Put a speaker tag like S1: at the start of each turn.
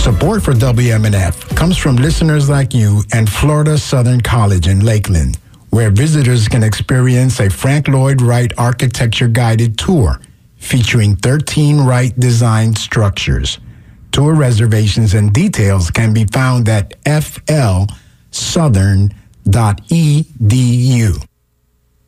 S1: Support for WMNF comes from listeners like you and Florida Southern College in Lakeland, where visitors can experience a Frank Lloyd Wright architecture guided tour featuring 13 Wright designed structures. Tour reservations and details can be found at flsouthern.edu.